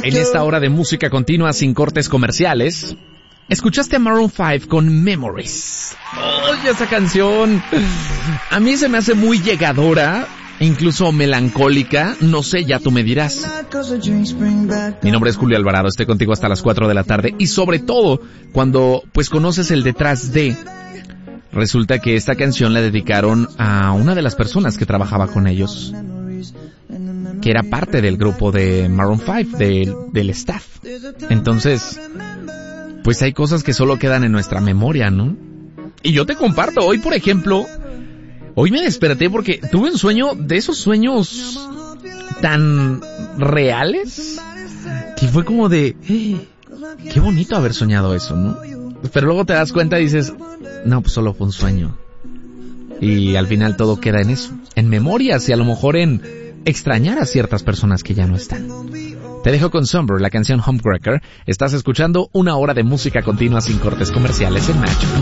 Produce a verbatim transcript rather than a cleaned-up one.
En esta hora de música continua sin cortes comerciales, escuchaste a Maroon cinco con Memories. ¡Oye, esa canción! A mí se me hace muy llegadora, incluso melancólica. No sé, ya tú me dirás. Mi nombre es Julio Alvarado, estoy contigo hasta las cuatro de la tarde. Y sobre todo, cuando pues conoces el detrás de... Resulta que esta canción la dedicaron a una de las personas que trabajaba con ellos, que era parte del grupo de Maroon cinco, del, del staff. Entonces, pues hay cosas que solo quedan en nuestra memoria, ¿no? Y yo te comparto, hoy por ejemplo, hoy me desperté porque tuve un sueño de esos sueños tan reales, que fue como de, eh, qué bonito haber soñado eso, ¿no? Pero luego te das cuenta y dices, no, pues solo fue un sueño. Y al final todo queda en eso, en memorias y a lo mejor en extrañar a ciertas personas que ya no están. Te dejo con Somber, la canción Homewrecker. Estás escuchando una hora de música continua sin cortes comerciales en Match.